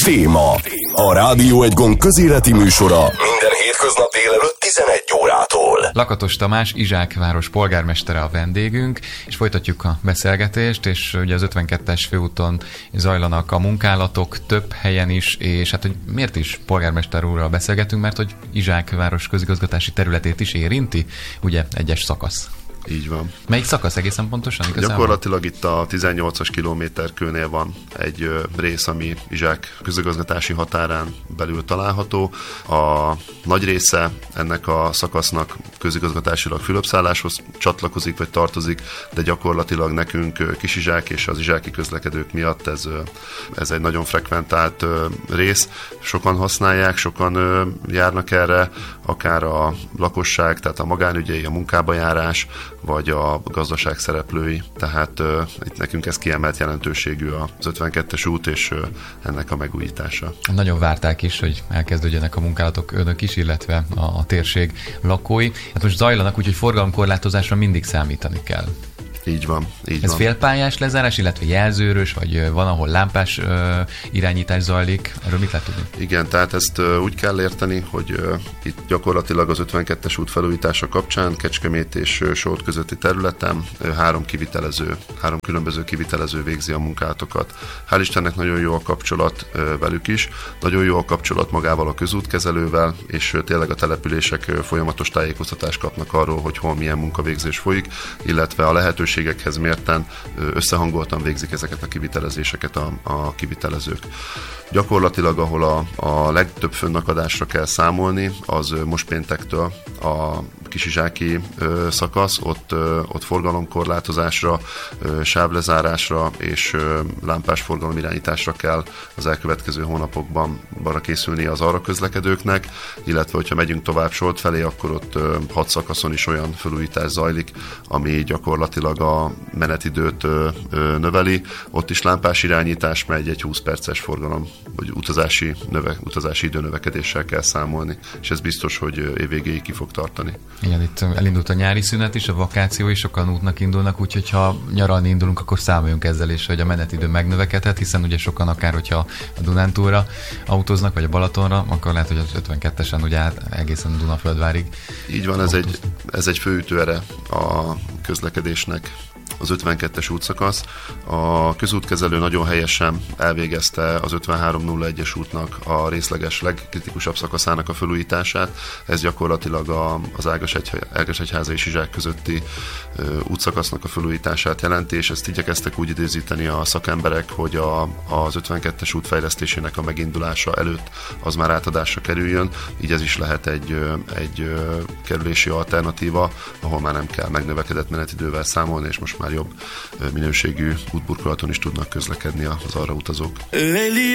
Séma, a Rádió Egy Gond közéleti műsora minden hétköznap délelőtt 11 órától. Lakatos Tamás, Izsákváros polgármestere a vendégünk, és folytatjuk a beszélgetést, és ugye az 52-es főúton zajlanak a munkálatok több helyen is, és hát hogy miért is polgármester úrral beszélgetünk, mert hogy Izsákváros közigazgatási területét is érinti, ugye egyes szakasz. Így van. Melyik szakasz egészen pontosan? Igazából? Gyakorlatilag itt a 18-as kilométerkőnél van egy rész, ami Izsák közigazgatási határán belül található. A nagy része ennek a szakasznak közigazgatásilag Fülöpszálláshoz csatlakozik, vagy tartozik, de gyakorlatilag nekünk Kis-Izsák és az izsáki közlekedők miatt ez egy nagyon frekventált rész. Sokan használják, sokan járnak erre, akár a lakosság, tehát a magánügyei, a munkába járás, vagy a gazdaság szereplői. Tehát itt nekünk ez kiemelt jelentőségű az 52-es út és ennek a megújítása. Nagyon várták is, hogy elkezdődjenek a munkálatok önök is, illetve a térség lakói. Hát most zajlanak, úgyhogy forgalomkorlátozásra mindig számítani kell. Így van. Ez félpályás lezárás, illetve jelzőrös, vagy van, ahol lámpás irányítás zajlik? Erről mit lehet tudni? Igen, tehát ezt úgy kell érteni, hogy itt gyakorlatilag az 52-es út felújítása kapcsán Kecskemét és Solt közötti területen három különböző kivitelező végzi a munkálatokat. Hál' Istennek nagyon jó a kapcsolat velük is, nagyon jó a kapcsolat magával a közútkezelővel, és tényleg a települések folyamatos tájékoztatást kapnak arról, hogy hol milyen munkavégzés folyik, illetve a lehetőségekhez mérten összehangoltan végzik ezeket a kivitelezéseket a kivitelezők. Gyakorlatilag, ahol a legtöbb fönnakadásra kell számolni, az most péntektől a Kis-Izsáki szakasz, ott forgalomkorlátozásra, sávlezárásra és lámpás forgalomirányításra kell az elkövetkező hónapokban készülni az arra közlekedőknek, illetve hogyha megyünk tovább Solt felé, akkor ott 6 szakaszon is olyan felújítás zajlik, ami gyakorlatilag a menetidőt növeli. Ott is lámpás irányítás megy, egy 20 perces forgalom, vagy utazási időnövekedéssel kell számolni, és ez biztos, hogy évvégéig ki fog tartani. Igen, itt elindult a nyári szünet is, a vakáció is, sokan útnak indulnak, úgyhogy ha nyaralni indulunk, akkor számoljunk ezzel is, hogy a menetidő megnövekedhet, hiszen ugye sokan akár, hogyha a Dunántúlra autóznak, vagy a Balatonra, akkor lehet, hogy az 52-esen ugye egészen Dunaföldvárig. Így van, ez egy főütőere a közlekedésnek, az 52-es útszakasz. A közútkezelő nagyon helyesen elvégezte az 5301-es útnak a részleges legkritikusabb szakaszának a felújítását. Ez gyakorlatilag az Ágasegyháza és Izsák közötti útszakasznak a felújítását jelenti, és ezt igyekeztek úgy időzíteni a szakemberek, hogy az 52-es út fejlesztésének a megindulása előtt az már átadásra kerüljön, így ez is lehet egy kerülési alternatíva, ahol már nem kell megnövekedett menetidővel számolni, és most már jobb minőségű útburkolaton is tudnak közlekedni az arra utazók.